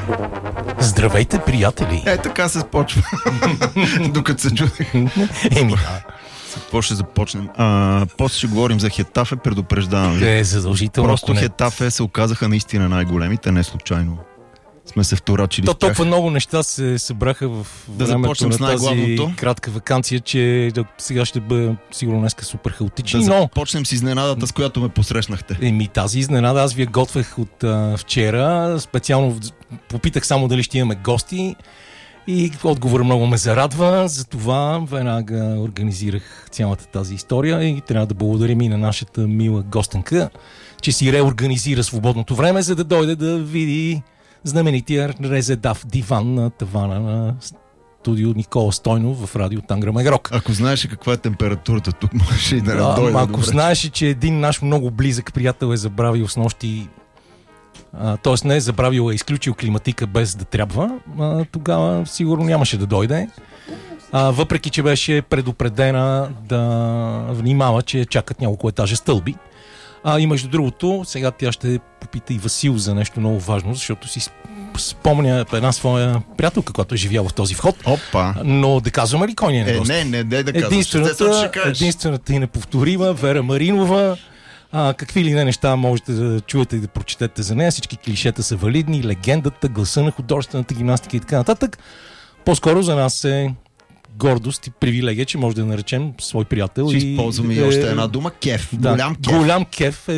Здравейте, приятели! Така се спочва. Докато се чудех. Какво ще започнем? После ще говорим за Хетафе, предупреждавам ви. Задължително. Просто Хетафе се оказаха наистина най-големите, не случайно. Сме се вторачили. Толкова много неща се събраха в времето на тази кратка ваканция, че сега ще бъде сигурно днеска супер хаотични. Да започнем с изненадата, с която ме посрещнахте. Тази изненада аз ви я готвех от вчера. Специално попитах само дали ще имаме гости и отговор много ме зарадва. Затова веднага организирах цялата тази история и трябва да благодарим и на нашата мила гостенка, че си реорганизира свободното време, за да дойде да види знаменития резедав диван на тавана на студио Никола Стойнов в радио Тангра Магрок. Ако знаеш каква е температурата тук, можеше и да не дойде. Ако знаеш, че един наш много близък приятел е забравил с нощи, т.е. не е забравил, е изключил климатика без да трябва, тогава сигурно нямаше да дойде. Въпреки, че беше предупредена да внимава, че чакат няколко етажа стълби. И между другото, сега тя ще попита и Васил за нещо много важно, защото си спомня една своя приятелка, която е живяла в този вход. Опа! Но да казваме ли кой ни е на гост? Не да казваш. Единствената и неповторима Вера Маринова. Какви ли не неща можете да чуете и да прочетете за нея. Всички клишета са валидни, легендата, гласа на художествената гимнастика и така нататък. По-скоро за нас е гордост и привилегия, че може да наречем свой приятел. Ще използваме и още една дума. Кеф. Голям кеф. Голям кеф е